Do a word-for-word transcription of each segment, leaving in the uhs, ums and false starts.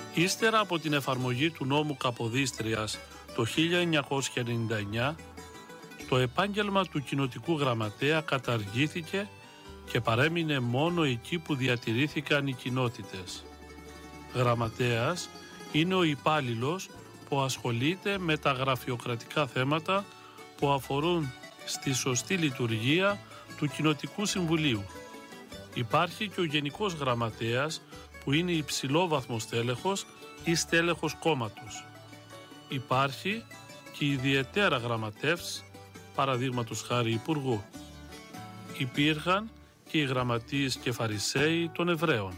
Ύστερα από την εφαρμογή του νόμου Καποδίστριας το χίλια εννιακόσια ενενήντα εννιά, το επάγγελμα του κοινοτικού γραμματέα καταργήθηκε και παρέμεινε μόνο εκεί που διατηρήθηκαν οι κοινότητες. Γραμματέας είναι ο υπάλληλος που ασχολείται με τα γραφειοκρατικά θέματα που αφορούν στη σωστή λειτουργία του Κοινοτικού Συμβουλίου. Υπάρχει και ο Γενικός Γραμματέας που είναι υψηλόβαθμος στέλεχος ή στέλεχος κόμματος. Υπάρχει και η ιδιαιτέρα γραμματεύς, παραδείγματος χάρη Υπουργού. Υπήρχαν και οι γραμματείες και φαρισαίοι των Εβραίων.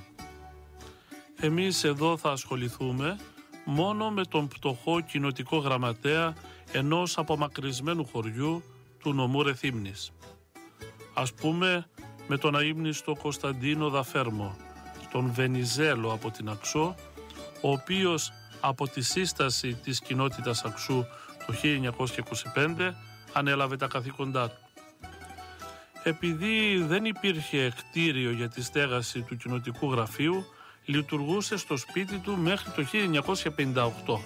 Εμείς εδώ θα ασχοληθούμε μόνο με τον πτωχό κοινοτικό γραμματέα ενός απομακρυσμένου χωριού του νομού Ρεθύμνης. Ας πούμε με τον αείμνηστο Κωνσταντίνο Δαφέρμο, τον Βενιζέλο από την Αξό, ο οποίος από τη σύσταση της κοινότητας Αξού το χίλια εννιακόσια είκοσι πέντε ανέλαβε τα καθήκοντά του. Επειδή δεν υπήρχε κτίριο για τη στέγαση του κοινοτικού γραφείου, λειτουργούσε στο σπίτι του μέχρι το χίλια εννιακόσια πενήντα οκτώ.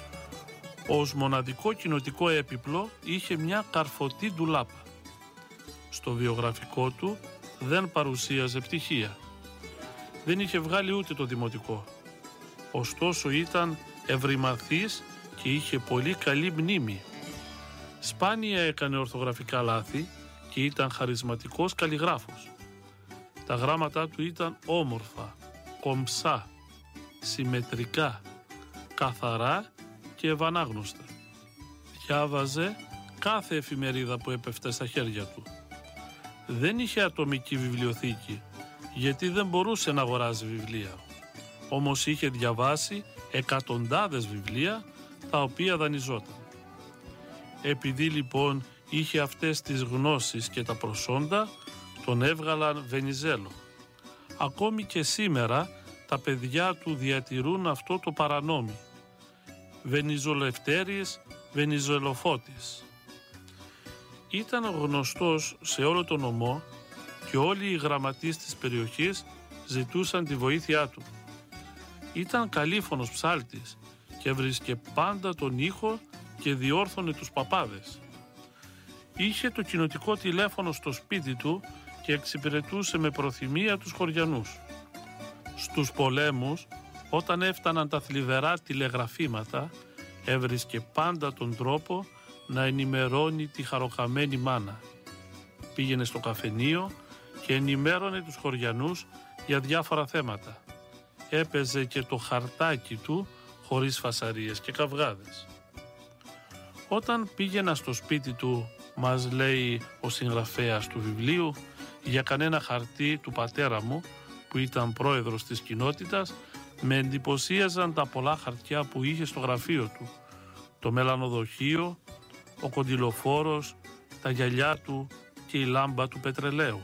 Ως μοναδικό κοινοτικό έπιπλο είχε μια καρφωτή ντουλάπα. Στο βιογραφικό του δεν παρουσίαζε πτυχία. Δεν είχε βγάλει ούτε το δημοτικό. Ωστόσο ήταν ευρυμαθής και είχε πολύ καλή μνήμη. Σπάνια έκανε ορθογραφικά λάθη και ήταν χαρισματικός καλλιγράφος. Τα γράμματά του ήταν όμορφα, κομψά, συμμετρικά, καθαρά και ευανάγνωστα. Διάβαζε κάθε εφημερίδα που έπεφτε στα χέρια του. Δεν είχε ατομική βιβλιοθήκη, γιατί δεν μπορούσε να αγοράζει βιβλία. Όμως είχε διαβάσει εκατοντάδες βιβλία, τα οποία δανειζόταν. Επειδή λοιπόν είχε αυτές τις γνώσεις και τα προσόντα, τον έβγαλαν Βενιζέλο. Ακόμη και σήμερα τα παιδιά του διατηρούν αυτό το παρανόμι. Βενιζολευτέρης, Βενιζολοφώτης. Ήταν γνωστός σε όλο τον νομό και όλοι οι γραμματείς της περιοχής ζητούσαν τη βοήθειά του. Ήταν καλήφωνος ψάλτης και βρίσκε πάντα τον ήχο και διόρθωνε τους παπάδες. Είχε το κοινοτικό τηλέφωνο στο σπίτι του και εξυπηρετούσε με προθυμία τους χωριανούς. Στους πολέμους, όταν έφταναν τα θλιβερά τηλεγραφήματα, έβρισκε πάντα τον τρόπο να ενημερώνει τη χαροχαμένη μάνα. Πήγαινε στο καφενείο και ενημέρωνε τους χωριανούς για διάφορα θέματα. Έπαιζε και το χαρτάκι του χωρίς φασαρίες και καυγάδες. Όταν πήγαινα στο σπίτι του, μας λέει ο συγγραφέας του βιβλίου, για κανένα χαρτί του πατέρα μου, που ήταν πρόεδρος της κοινότητας, με εντυπωσίαζαν τα πολλά χαρτιά που είχε στο γραφείο του, το μελανοδοχείο, ο κοντιλοφόρος, τα γυαλιά του και η λάμπα του πετρελαίου.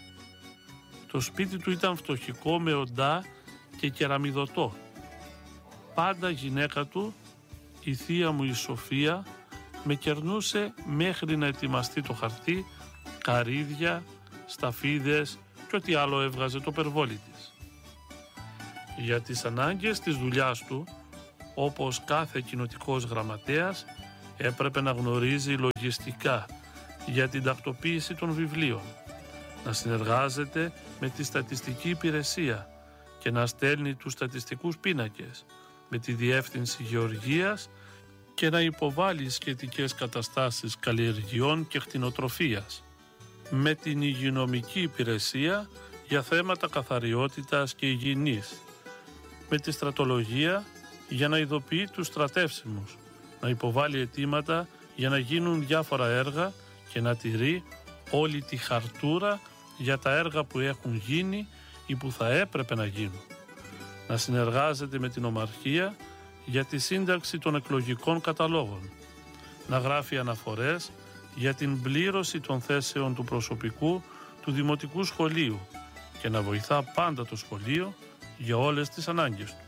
Το σπίτι του ήταν φτωχικό με οντά και κεραμιδωτό. Πάντα γυναίκα του, η θεία μου η Σοφία, με κερνούσε μέχρι να ετοιμαστεί το χαρτί, καρύδια, σταφίδες και ό,τι άλλο έβγαζε το περβόλι της. Για τις ανάγκες της δουλειάς του, όπως κάθε κοινοτικός γραμματέας, έπρεπε να γνωρίζει λογιστικά για την τακτοποίηση των βιβλίων, να συνεργάζεται με τη στατιστική υπηρεσία και να στέλνει τους στατιστικούς πίνακες με τη Διεύθυνση Γεωργίας και να υποβάλει σχετικές καταστάσεις καλλιεργειών και κτηνοτροφίας, με την υγειονομική υπηρεσία για θέματα καθαριότητας και υγιεινής, με τη στρατολογία για να ειδοποιεί τους στρατεύσιμους, να υποβάλει αιτήματα για να γίνουν διάφορα έργα και να τηρεί όλη τη χαρτούρα για τα έργα που έχουν γίνει ή που θα έπρεπε να γίνουν, να συνεργάζεται με την Ομαρχία για τη σύνταξη των εκλογικών καταλόγων, να γράφει αναφορές για την πλήρωση των θέσεων του προσωπικού του Δημοτικού Σχολείου και να βοηθά πάντα το σχολείο για όλες τις ανάγκες του.